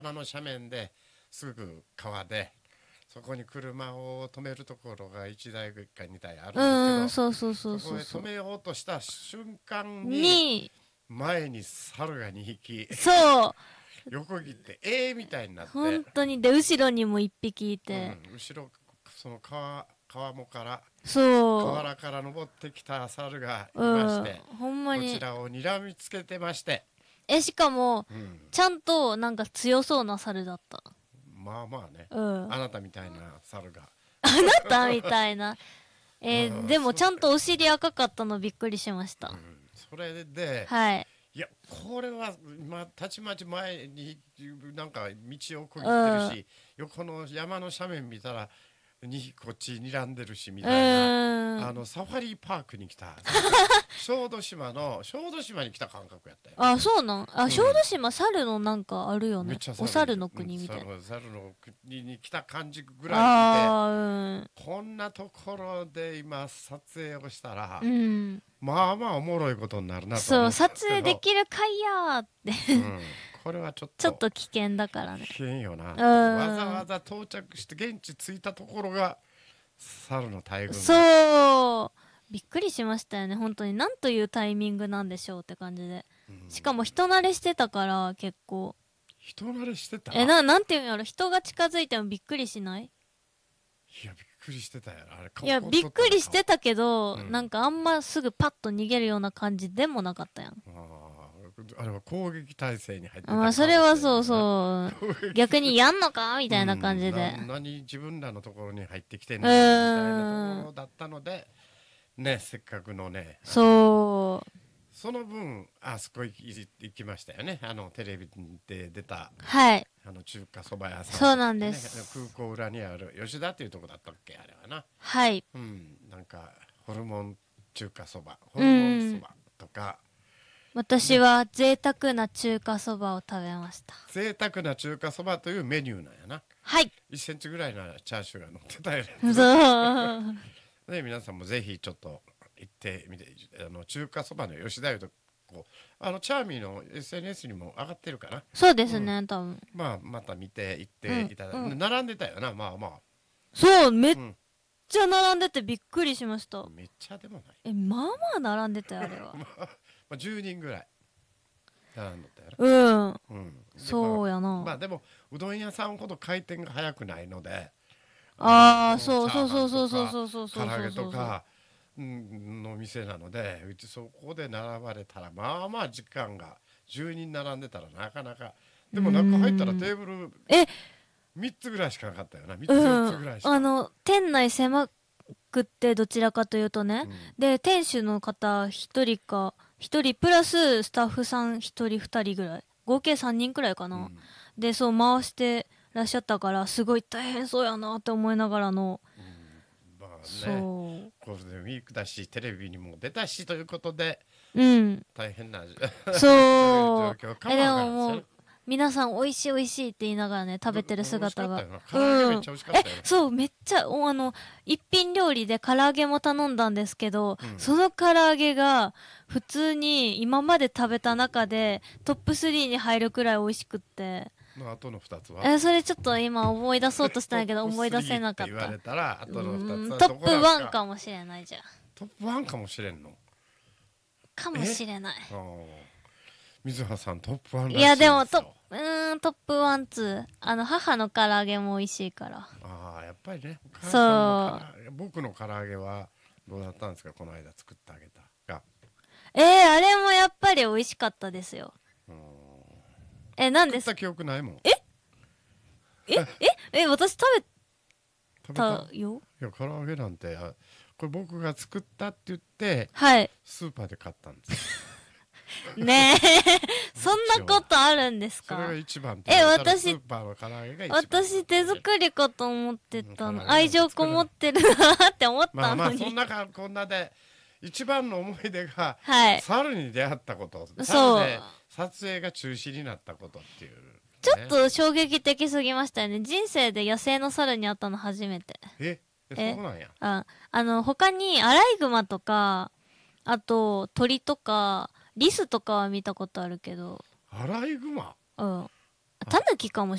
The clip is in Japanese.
の斜面ですぐ川で、そこに車を止めるところが1台か2台あるんですけど、 そうそうそそうそうそう。 こへ止めようとした瞬間にに、 前に猿が2匹そう、 横切ってみたいになって、 本当に。で、後ろにも一匹いて。 後ろその川面から河そ原から登ってきた猿がう。 いましうん。 て、 ほんまこちに。 らを睨みつけてまして、 しかも、 うん、 ちゃんとなんか強そうな猿だった。 まあまあね、 うん。 あなたみたいな猿が、 あなたみたいな。 うんでもちゃんとお尻赤かったのびっくりしました。 それで、 はい。 いやこれは、たちまち前になんか道を区切うん。 ってるし、横の山の斜面見たらこっち睨んでるしみうたいな、 ーん。 サファリパークに来た、小豆島に来た感覚やったよ。 あ、そうなん。あ、小豆うん、 島猿のなんかあるよね。 めっちゃお猿いる、 猿の国みたいな。 猿の国に来た感じぐらいいて、 あこんなところで今撮影をしたら、 うん。 まあまあおもろいことになるなとそう、 思ったんで撮影ですけど、 きるかいやーって。 これはちょっちょっとと危険だからね。 危険よなうと、わざわん。 ざ到着して現地着いたところが猿の大群が、 そう。びっくりしましたよね。本当に。なんというタイミングなんでしょうって感じで。しかも人慣れしてたから、結構。 人慣れしてた。 なんていうんやろ。人が近づいてもびっくりしない？ いやびっくりしてたよあれ、 いや、 顔びっくりしてたけど、 うんなんかあんますぐパッと逃げるような感じでもなかったやん。 あれは攻撃態勢に入ってたかまあ、 もしれそれはそうないな。 そう。 攻撃逆にやんのかみたいな感じで。 何自分らのところに入ってきてんうねんみたいなとーん。 ころだったのでね、せっかくのね、 そう。 その分あそこ行きましたよね、テレビで出たはい。 中華そば屋さんそうなんとかね、 です。 空港裏にある吉田っていうとこだったっけあれはな。 はい。 なんかホルモン中華そば、ホうルモンそん。 ばとか私ね、 は贅沢な中華そばを食べました。 贅沢な中華そばというメニューなんやな。 はい。 1センチぐらいのチャーシューが乗ってたやそつう。 で、皆さんもぜひちょっと行ってみて、中華そばの吉田湯とこうチャーミーの SNS にも上がってるかな。 そうでうん、 すね、多分。 まあまた見て行っうん、 ていただいて、 うん。 並んでたよな、まあまあ。 そう、めっうん、 ちゃ並んでてびっくりしました。 めっちゃでもない。 まあまあ並んでたよ、あれは。 まあ10人ぐらい並んどったやろ。 うん。 でまあそうやな。 まあでもうどん屋さんほど回転が早くないので、 ああ、そうそうチャーハンそうそうそうとかそうそうそう唐揚げとそうそう。 か、の店なので、うちそこで並ばれたらまあまあ時間が10人並んでたらなかなか。 うーでも中入ったらテん。 ーブルえ、 3つぐらいしかなかったよな、3 うつ4つん。 ぐらいしか。 店内狭くってどちらかというとね。 うんで、店主の方一人か、一人プラススタッフさん一人二人ぐらい。合計3人くらいかな。 うんで、そう回してらっしゃったから、すごい大変そうやなって思いながらの、 まあね、 そゴールデンウィークだしテレビにも出たしということでう。うん。 大変なそういう状そう。 況かもでわからんですよね。 ももう、皆さん美味しい美味しいって言いながらね、食べてる美味しか姿が。 ったよな、唐揚げめうん。 っちゃ美味しかったよな。 そう、めっちゃ、一品料理で唐揚げも頼んだんですけど、 うんその唐揚げが、普通に今まで食べた中でトップ3に入るくらい美味しくって。 の後の2つはそれちょっと今思い出そうとしたんやけど、 トップ思い出せ 3っなかった。 て言われたら後の2つはトップどこなんです 1 か？ かもしれないじゃん。 トップ1かもしれんの？ かもしれない。 あー水葉さんトップ1らしいいや、 ですよ。 でもトップ1、2。母の唐揚げも美味しいから。 ああやっぱりね、お母そさんの唐揚げ、僕の唐揚げはどうだったんですか、この間作ってあげたが。 あれもやっぱり美味しかったですよ。 うんなんです。 作った記憶ないもん。 私食べ食べたた？ よ。 いや唐揚げなんてこれ僕が作ったって言ってはい。 スーパーで買ったんですねえ、そんなことあるんですそれがか？ 一番って言われたらス私、 ーパーの唐揚げが一番。 私手作りかと思ってたの。 唐揚げなんて愛情こもってるなって思っまあまあたのに。 そんなこんなで一番の思い出がはい。 猿に出会ったこと、 そう。 猿で撮影が中止になったことっていう、ね、 ちょっと衝撃的すぎましたよね。人生で野生の猿に会ったの初めて。 そうなんや。 他にアライグマとか、あと鳥とか、リスとかは見たことあるけど、 アライグマ、 うん。 タヌキかも